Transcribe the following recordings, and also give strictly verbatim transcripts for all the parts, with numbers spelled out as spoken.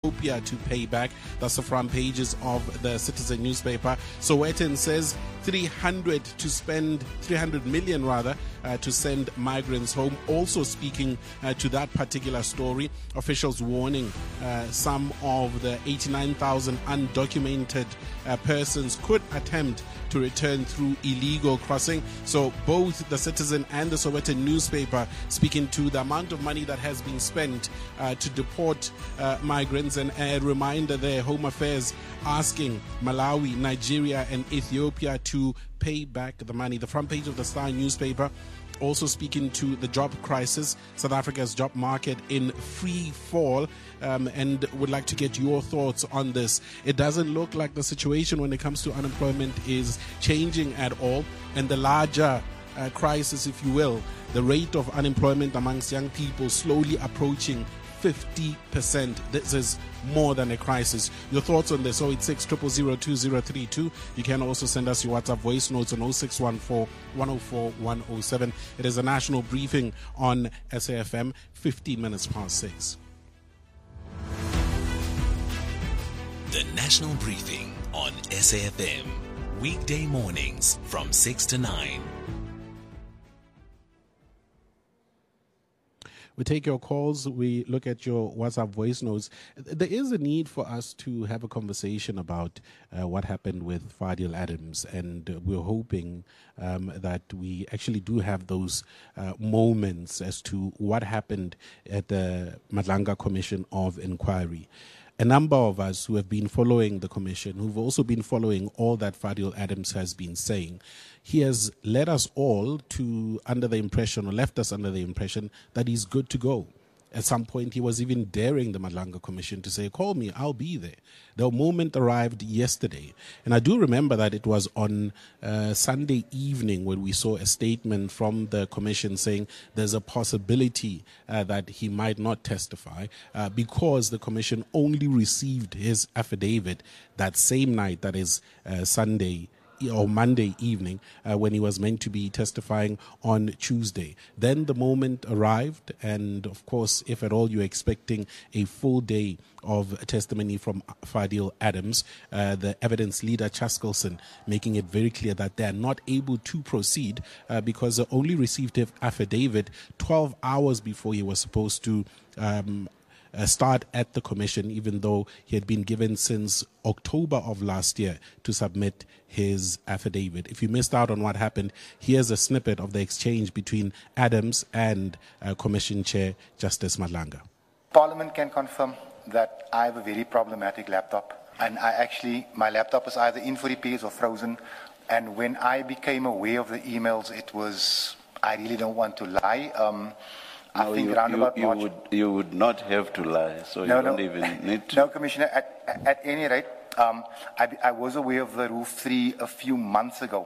Ethiopia to pay back. That's the front pages of the Citizen newspaper. Sowetan says three hundred to spend, three hundred million rather, uh, to send migrants home. Also speaking uh, to that particular story, officials warning uh, some of the eighty-nine thousand undocumented uh, persons could attempt to return through illegal crossing. So both the Citizen and the Sowetan newspaper speaking to the amount of money that has been spent uh, to deport uh, migrants, and a reminder there, Home Affairs asking Malawi, Nigeria and Ethiopia to pay back the money. The front page of the Star newspaper also speaking to the job crisis, South Africa's job market in free fall, um, and would like to get your thoughts on this. It doesn't look like the situation when it comes to unemployment is changing at all, and the larger uh, crisis, if you will, the rate of unemployment amongst young people slowly approaching fifty percent. This is more than a crisis. Your thoughts on this? oh eight six, zero zero zero, two zero three two. You can also send us your WhatsApp voice notes on oh six one four, one oh four, one oh seven. It is a national briefing on S A F M, fifteen minutes past six. The national briefing on S A F M, weekday mornings from six to nine. We take your calls, we look at your WhatsApp voice notes. There is a need for us to have a conversation about uh, what happened with Fadil Adams, and uh, we're hoping um, that we actually do have those uh, moments as to what happened at the Madlanga Commission of Inquiry. A number of us who have been following the commission, who've also been following all that Fadil Adams has been saying, he has led us all to under the impression, or left us under the impression, that he's good to go. At some point, he was even daring the Madlanga Commission to say, call me, I'll be there. The moment arrived yesterday. And I do remember that it was on uh, Sunday evening when we saw a statement from the Commission saying there's a possibility uh, that he might not testify uh, because the Commission only received his affidavit that same night, that is uh, Sunday or Monday evening, uh, when he was meant to be testifying on Tuesday. Then the moment arrived, and of course, if at all you're expecting a full day of testimony from Fadil Adams, uh, the evidence leader Chaskelson making it very clear that they're not able to proceed uh, because they only received his affidavit twelve hours before he was supposed to um, Uh, start at the commission, even though he had been given since October of last year to submit his affidavit. If you missed out on what happened, here's a snippet of the exchange between Adams and uh, Commission Chair Justice Madlanga. Parliament can confirm that I have a very problematic laptop, and I actually, my laptop is either in for repairs or frozen, and when I became aware of the emails, it was, I really don't want to lie, um, I no, think you, around you, about you March. would you would not have to lie, so no, you no. don't even need to. No, Commissioner. At, at any rate, um, I, I was aware of the Roof three a few months ago,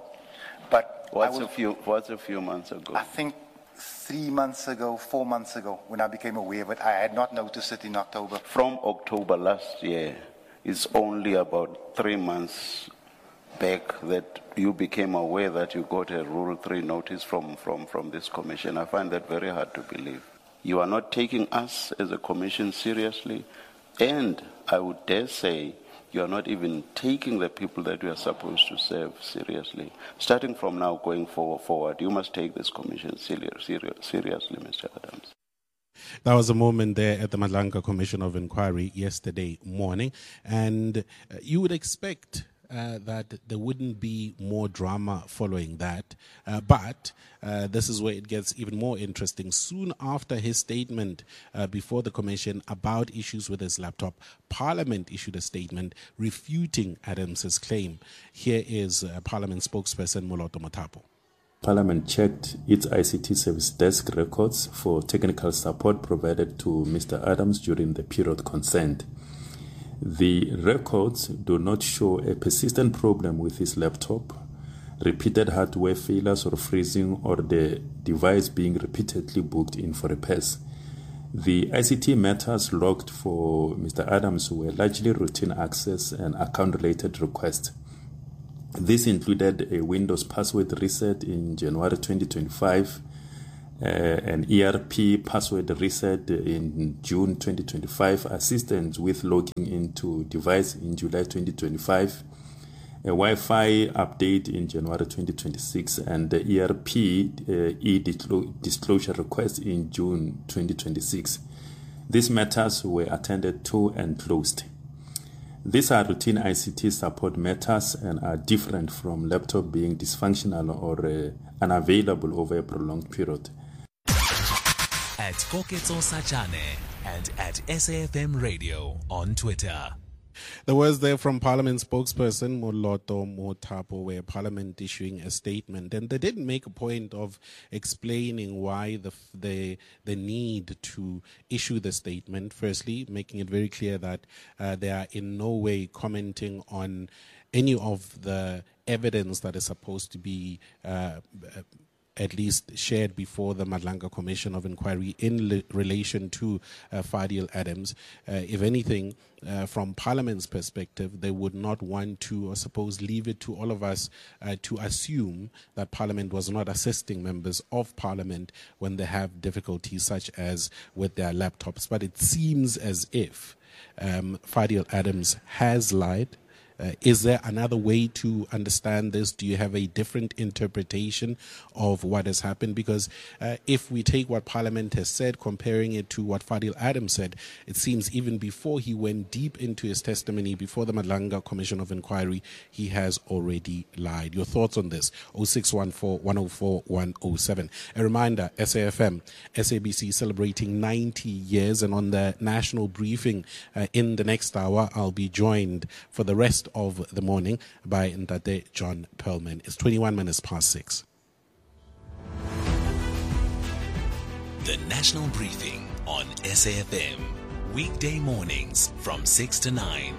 but what's I was, a few what's a few months ago? I think three months ago, four months ago, when I became aware of it. I had not noticed it in October. From October last year, it's only about three months back that you became aware that you got a Rule three notice from, from, from this commission. I find that very hard to believe. You are not taking us as a commission seriously, and I would dare say you are not even taking the people that you are supposed to serve seriously. Starting from now going forward, forward you must take this commission serious, serious, seriously, Mister Adams. That was a moment there at the Madlanga Commission of Inquiry yesterday morning, and uh, you would expect Uh, that there wouldn't be more drama following that. Uh, but uh, this is where it gets even more interesting. Soon after his statement uh, before the commission about issues with his laptop, Parliament issued a statement refuting Adams's claim. Here is uh, Parliament spokesperson Moloto Mothapo. Parliament checked its I C T service desk records for technical support provided to Mister Adams during the period concerned. The records do not show a persistent problem with his laptop, repeated hardware failures or freezing, or the device being repeatedly booked in for repairs. The I C T matters logged for Mister Adams were largely routine access and account-related requests. This included a Windows password reset in January twenty twenty-five, uh, an E R P password reset in June twenty twenty-five, assistance with logging into device in July twenty twenty-five, a Wi-Fi update in January twenty twenty-six, and the E R P uh, e-disclosure request in June twenty twenty-six. These matters were attended to and closed. These are routine I C T support matters and are different from laptop being dysfunctional or uh, unavailable over a prolonged period. At Koketso Sachane and at S A F M Radio on Twitter. The words there from Parliament spokesperson Moloto Mothapo, where Parliament issuing a statement, and they did make a point of explaining why the the the need to issue the statement. Firstly, making it very clear that uh, they are in no way commenting on any of the evidence that is supposed to be Uh, at least shared before the Madlanga Commission of Inquiry in li- relation to uh, Fadil Adams. Uh, if anything, uh, from Parliament's perspective, they would not want to, or suppose, leave it to all of us uh, to assume that Parliament was not assisting members of Parliament when they have difficulties such as with their laptops. But it seems as if um, Fadil Adams has lied. Uh, is there another way to understand this? Do you have a different interpretation of what has happened? Because uh, if we take what Parliament has said, comparing it to what Fadil Adams said, it seems even before he went deep into his testimony, before the Madlanga Commission of Inquiry, he has already lied. Your thoughts on this? oh six one four, one oh four, one oh seven. A reminder, S A F M, S A B C celebrating ninety years, and on the national briefing uh, in the next hour, I'll be joined for the rest of the morning by Ntate John Perlman. It's twenty-one minutes past six. The National Briefing on S A F M. Weekday mornings from six to nine.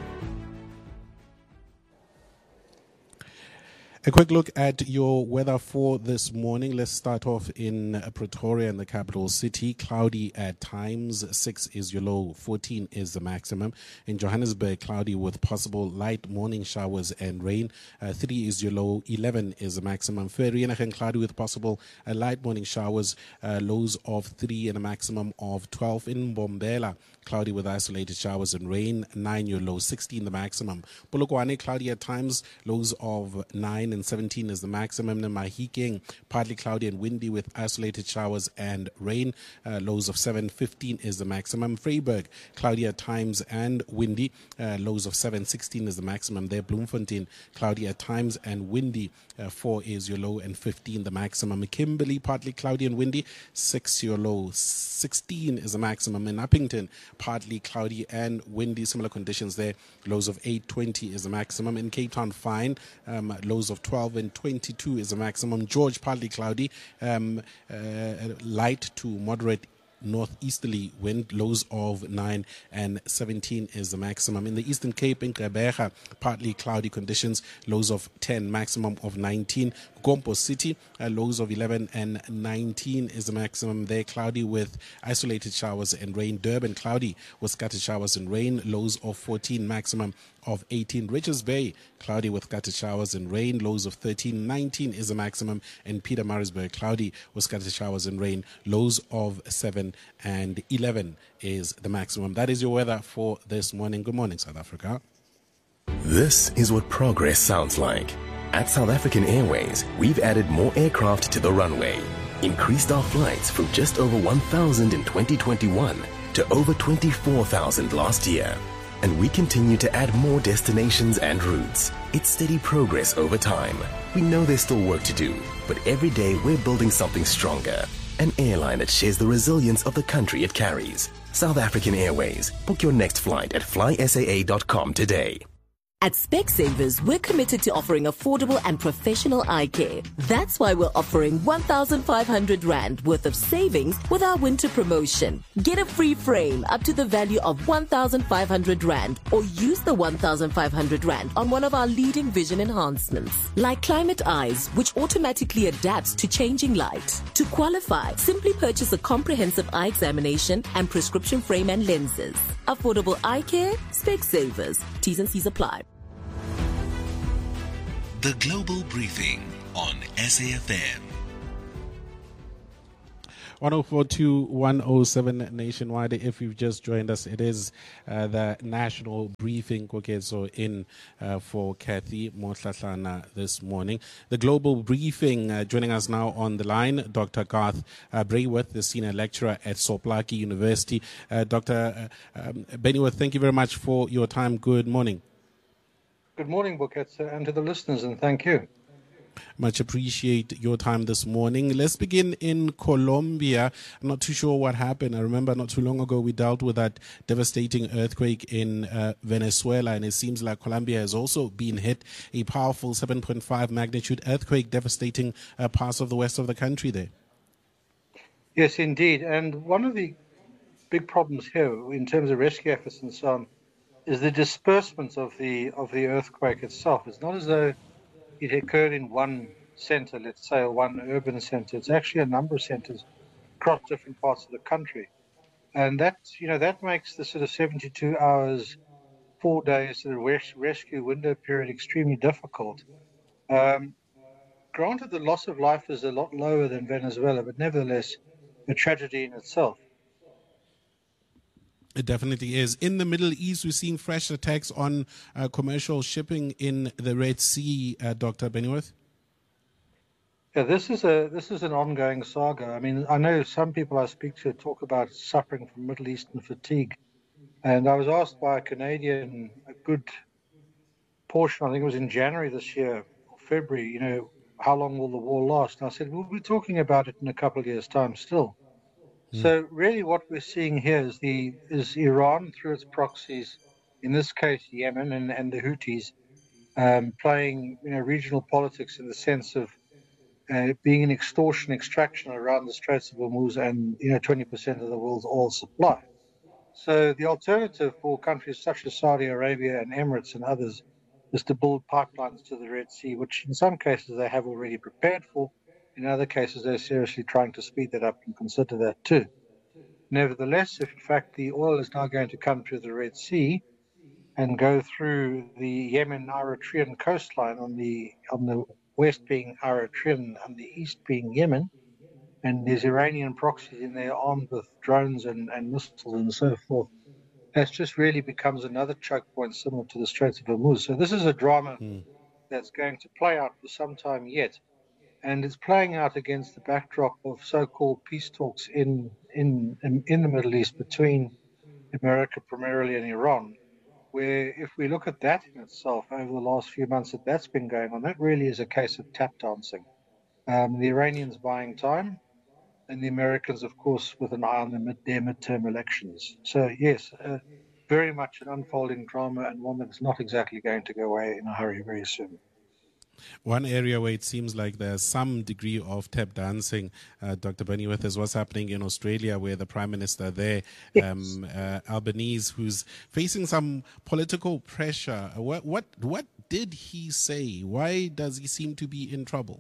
A quick look at your weather for this morning. Let's start off in Pretoria, in the capital city. Cloudy at times. Six is your low. fourteen is the maximum. In Johannesburg, cloudy with possible light morning showers and rain. Uh, three is your low. eleven is the maximum. Vereeniging, cloudy with possible uh, light morning showers. Uh, lows of three and a maximum of twelve. In Mbombela, cloudy with isolated showers and rain. nine your low. sixteen the maximum. Polokwane, cloudy at times. Lows of nine and seventeen is the maximum. Mahikeng, partly cloudy and windy with isolated showers and rain. Uh, lows of seven. fifteen is the maximum. Vryburg, cloudy at times and windy. Uh, lows of seven. sixteen is the maximum there. Bloemfontein, cloudy at times and windy. Uh, four is your low and fifteen the maximum. Kimberley, partly cloudy and windy. six your low. sixteen is the maximum. In Uppington, partly cloudy and windy. Similar conditions there. Lows of eight. twenty is the maximum. In Cape Town, fine. Um, lows of twelve and twenty-two is the maximum. George, partly cloudy. Um, uh, light to moderate northeasterly wind, lows of nine and seventeen is the maximum. In the Eastern Cape, in Gqeberha, partly cloudy conditions, lows of ten, maximum of nineteen. Gompo City, uh, lows of eleven and nineteen is the maximum there, cloudy with isolated showers and rain. Durban, cloudy with scattered showers and rain, lows of fourteen, maximum of eighteen. Richards Bay, cloudy with scattered showers and rain, lows of thirteen. nineteen is the maximum. And Pietermaritzburg, cloudy with scattered showers and rain, lows of seven and eleven is the maximum. That is your weather for this morning. Good morning, South Africa. This is what progress sounds like. At South African Airways, we've added more aircraft to the runway, increased our flights from just over one thousand in twenty twenty-one to over twenty-four thousand last year. And we continue to add more destinations and routes. It's steady progress over time. We know there's still work to do, but every day we're building something stronger. An airline that shares the resilience of the country it carries. South African Airways. Book your next flight at fly S A A dot com today. At Specsavers, we're committed to offering affordable and professional eye care. That's why we're offering one thousand five hundred rand worth of savings with our winter promotion. Get a free frame up to the value of one thousand five hundred rand, or use the one thousand five hundred rand on one of our leading vision enhancements, like Climate Eyes, which automatically adapts to changing light. To qualify, simply purchase a comprehensive eye examination and prescription frame and lenses. Affordable eye care, Specsavers. T's and C's apply. The Global Briefing on S A F M. one oh four two, one oh seven nationwide. If you've just joined us, it is uh, the national briefing, Kokezo, in uh, for Kathy Motlatlana this morning. The global briefing, uh, joining us now on the line, Doctor Garth uh, Brayworth, the senior lecturer at Soplaki University. Uh, Doctor Uh, um, Bennyworth, thank you very much for your time. Good morning. Good morning, Buketsa, and to the listeners, and thank you. Much appreciate your time this morning. Let's begin in Colombia. I'm not too sure what happened. I remember not too long ago we dealt with that devastating earthquake in uh, Venezuela, and it seems like Colombia has also been hit. A powerful seven point five magnitude earthquake devastating uh, parts of the west of the country there. Yes, indeed. And one of the big problems here in terms of rescue efforts and so on is the disbursement of the of the earthquake itself. It's not as though it occurred in one center, let's say, or one urban center. It's actually a number of centers across different parts of the country. And that, you know, that makes the sort of seventy-two hours, four days sort of res- rescue window period extremely difficult. Um, granted, the loss of life is a lot lower than Venezuela, but nevertheless, a tragedy in itself. It definitely is. In the Middle East, we're seeing fresh attacks on uh, commercial shipping in the Red Sea, uh, Doctor Bennyworth. Yeah, this is a this is an ongoing saga. I mean, I know some people I speak to talk about suffering from Middle Eastern fatigue, and I was asked by a Canadian, a good portion, I think it was in January this year, or February, you know, how long will the war last? And I said, we'll be talking about it in a couple of years' time still. So really what we're seeing here is the is Iran through its proxies, in this case Yemen and, and the Houthis, um, playing you know regional politics in the sense of uh, being an extortion extraction around the Straits of Hormuz and you know twenty percent of the world's oil supply. So the alternative for countries such as Saudi Arabia and Emirates and others is to build pipelines to the Red Sea, which in some cases they have already prepared for. In other cases, they're seriously trying to speed that up and consider that too. Nevertheless, if in fact the oil is now going to come through the Red Sea and go through the Yemen-Eritrean coastline, on the on the west being Eritrean and the east being Yemen, and there's Iranian proxies in there armed with drones and, and missiles and so forth, that just really becomes another choke point similar to the Straits of Hormuz. So this is a drama mm. that's going to play out for some time yet. And it's playing out against the backdrop of so-called peace talks in, in in in the Middle East between America primarily and Iran, where if we look at that in itself over the last few months that that's been going on, that really is a case of tap dancing. Um, the Iranians buying time, and the Americans, of course, with an eye on the mid, their midterm elections. So, yes, uh, very much an unfolding drama and one that's not exactly going to go away in a hurry very soon. One area where it seems like there's some degree of tap dancing, uh, Doctor Bennyworth, is what's happening in Australia, where the Prime Minister there, yes. um, uh, Albanese, who's facing some political pressure. What, what, what did he say? Why does he seem to be in trouble?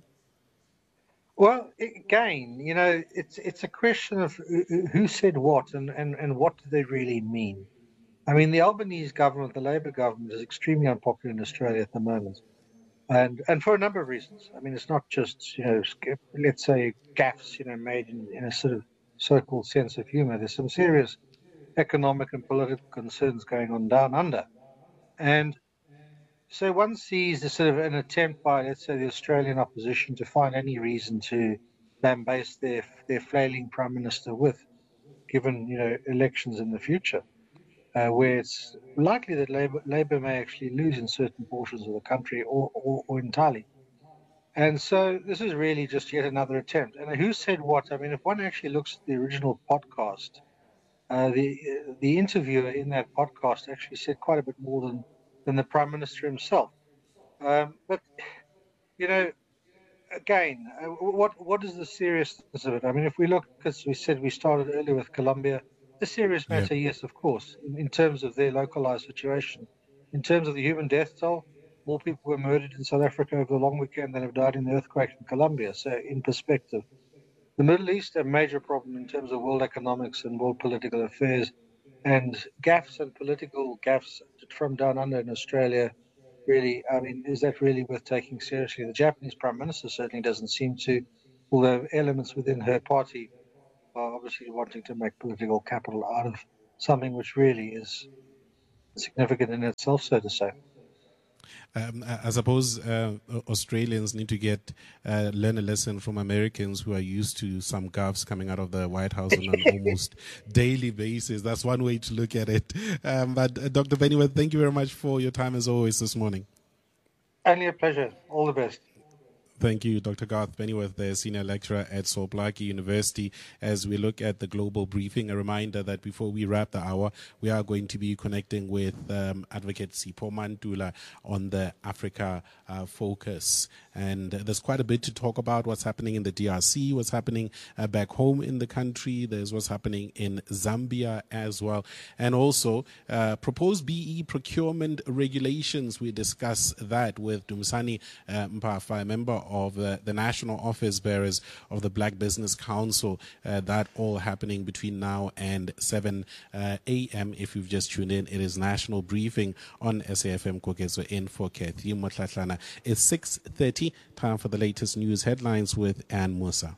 Well, again, you know, it's it's a question of who said what and, and, and what do they really mean. I mean, the Albanese government, the Labour government, is extremely unpopular in Australia at the moment. And and for a number of reasons. I mean, it's not just, you know, let's say gaffes, you know, made in, in a sort of so-called sense of humour. There's some serious economic and political concerns going on down under. And so one sees a sort of an attempt by, let's say, the Australian opposition to find any reason to lambaste their, their flailing Prime Minister with, given, you know, elections in the future. Uh, where it's likely that Labour, Labour may actually lose in certain portions of the country or, or, or entirely. And so this is really just yet another attempt. And who said what? I mean, if one actually looks at the original podcast, uh, the the interviewer in that podcast actually said quite a bit more than, than the Prime Minister himself. Um, but, you know, again, uh, what what is the seriousness of it? I mean, if we look, as we said, we started earlier with Colombia, a serious matter, yeah. Yes, of course, in, in terms of their localized situation. In terms of the human death toll, more people were murdered in South Africa over the long weekend than have died in the earthquake in Colombia. So in perspective, the Middle East, a major problem in terms of world economics and world political affairs, and gaffes and political gaffes from down under in Australia, really, I mean, is that really worth taking seriously? The Japanese Prime Minister certainly doesn't seem to, although elements within her party obviously wanting to make political capital out of something which really is significant in itself, so to say. Um, I suppose uh, Australians need to get uh, learn a lesson from Americans who are used to some gaffes coming out of the White House on an almost daily basis. That's one way to look at it. Um, but uh, Doctor Pennyworth, thank you very much for your time as always this morning. Only a pleasure. All the best. Thank you, Doctor Garth Pennyworth, the Senior Lecturer at Soblaki University. As we look at the global briefing, a reminder that before we wrap the hour, we are going to be connecting with um, Advocate Sipho Mantula on the Africa uh, focus. And uh, there's quite a bit to talk about, what's happening in the D R C, what's happening uh, back home in the country. There's what's happening in Zambia as well. And also uh, proposed B E procurement regulations. We discuss that with Dumisani uh, Mpafa, a member of uh, the national office bearers of the Black Business Council. Uh, that all happening between now and seven a.m. If you've just tuned in, it is National Briefing on S A F M Kokezo in for Kathy Motlatlana. It's six thirty, time for the latest news headlines with Ann Musa.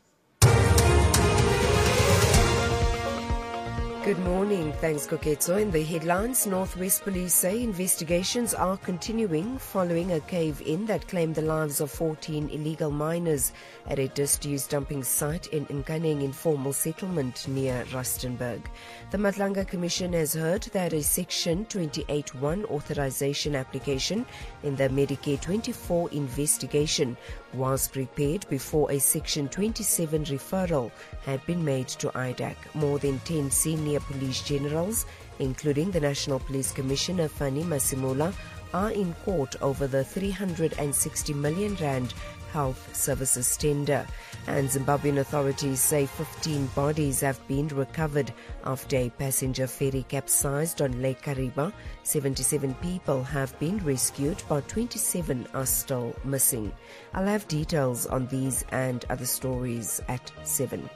Good morning. Thanks, Koketso. In the headlines, Northwest Police say investigations are continuing following a cave-in that claimed the lives of fourteen illegal miners at a disused dumping site in Nkaneng informal settlement near Rustenburg. The Matlanga Commission has heard that a Section twenty-eight one authorization application in the Medicare twenty-four investigation was prepared before a Section twenty-seven referral had been made to I D A C. More than ten senior police generals, including the National Police Commissioner Fani Masimula, are in court over the three hundred sixty million rand health services tender. And Zimbabwean authorities say fifteen bodies have been recovered after a passenger ferry capsized on Lake Kariba. seventy-seven people have been rescued, but twenty-seven are still missing. I'll have details on these and other stories at seven.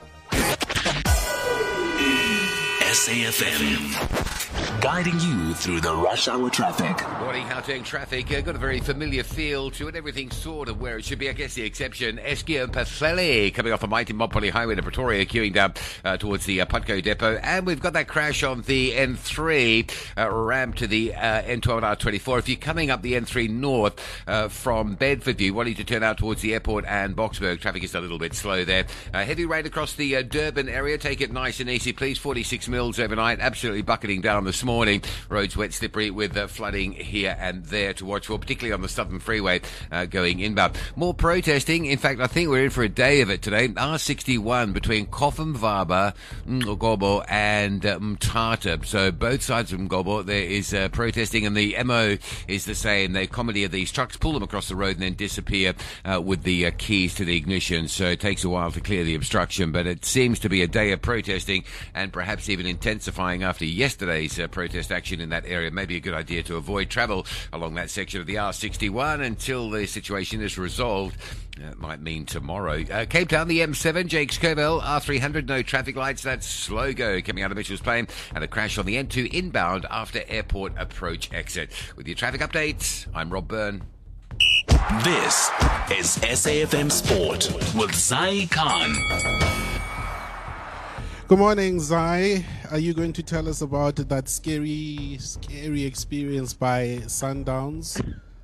S A F M, guiding you through the rush hour traffic. Morning, Gauteng traffic. Uh, got a very familiar feel to it. Everything's sort of where it should be. I guess the exception, Eskia and Pafele coming off a Mighty Mopoli Highway to Pretoria, queuing down uh, towards the uh, Putco depot. And we've got that crash on the N three, uh, ramp to the uh, N twelve R twenty-four. If you're coming up the N three north uh, from Bedfordview, wanting to turn out towards the airport and Boksburg, traffic is a little bit slow there. Uh, heavy rain across the uh, Durban area. Take it nice and easy, please. forty-six mils overnight, absolutely bucketing down this morning. Roads wet, slippery, with uh, flooding here and there to watch for, particularly on the Southern Freeway uh, going inbound. More protesting. In fact, I think we're in for a day of it today. R sixty-one between Koffenwaber, Mgobo, and uh, Mthatha. So both sides of Mgobo, there is uh, protesting, and the M O is the same. They commandeer these trucks, pull them across the road, and then disappear uh, with the uh, keys to the ignition. So it takes a while to clear the obstruction, but it seems to be a day of protesting, and perhaps even intensifying after yesterday's uh, protest action in that area. Maybe a good idea to avoid travel along that section of the R sixty-one until the situation is resolved. Uh, it might mean tomorrow. Uh, Cape Town, the M seven, Jakes Covell, R three hundred, no traffic lights. That's slow go coming out of Mitchell's Plain, and a crash on the N two inbound after airport approach exit. With your traffic updates, I'm Rob Byrne. This is S A F M Sport with Zai Khan. Good morning, Zai. Are you going to tell us about that scary, scary experience by Sundowns?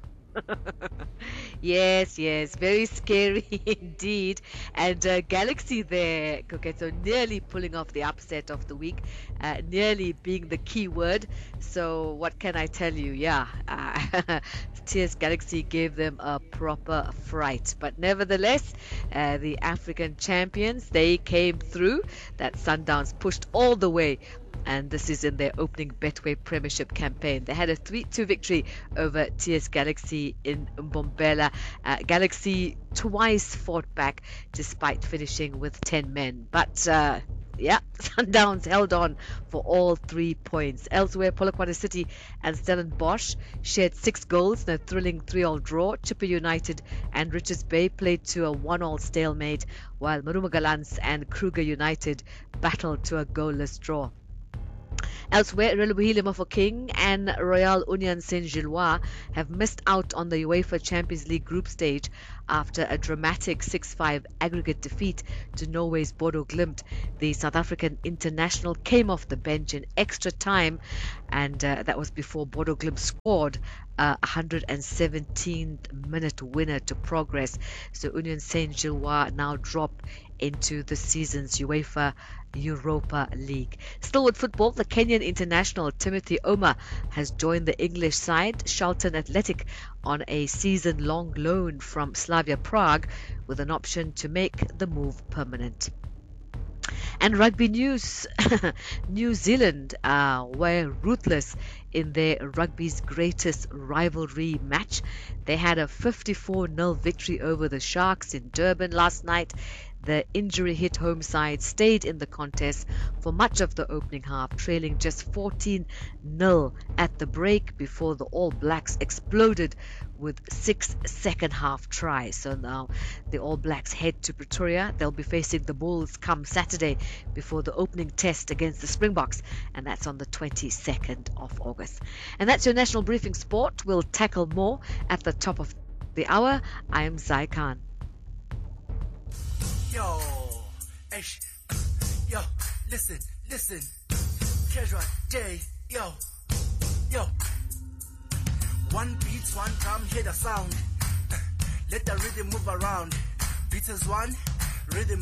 Yes, yes, very scary indeed. And uh, Galaxy there, Koketo, nearly pulling off the upset of the week, uh, nearly being the key word. So what can I tell you? Yeah, uh, T S Galaxy gave them a proper fright. But nevertheless, uh, the African champions, they came through. That Sundowns pushed all the way. And this is in their opening Betway Premiership campaign. They had a three two victory over T S Galaxy in Mbombela. Uh, Galaxy twice fought back despite finishing with ten men. But uh, yeah, Sundowns held on for all three points. Elsewhere, Polokwane City and Stellenbosch shared six goals in a thrilling three all draw. Chippa United and Richards Bay played to a one all stalemate, while Maruma Gallants and Kruger United battled to a goalless draw. Elsewhere, Relebohile Mofokeng and Royal Union Saint-Gilloise have missed out on the UEFA Champions League group stage after a dramatic six five aggregate defeat to Norway's Bodo Glimt. The South African international came off the bench in extra time, and uh, that was before Bodo Glimt scored a one hundred seventeenth minute winner to progress. So Union Saint-Gilloise now drop into the season's UEFA Europa League. Still with football, the Kenyan international Timothy Oma has joined the English side Charlton Athletic on a season-long loan from Slavia Prague, with an option to make the move permanent. And rugby news, New Zealand uh, were ruthless in their rugby's greatest rivalry match. They had a fifty-four nil victory over the Sharks in Durban last night. The injury-hit home side stayed in the contest for much of the opening half, trailing just fourteen nil at the break before the All Blacks exploded with six second-half tries. So now the All Blacks head to Pretoria. They'll be facing the Bulls come Saturday before the opening test against the Springboks, and that's on the twenty-second of August. And that's your National Briefing Sport. We'll tackle more at the top of the hour. I am Zai Khan. Yo, ish, yo, listen, listen, casual day, yo, yo. One beat, one drum, hear the sound. Let the rhythm move around. Beat is one, rhythm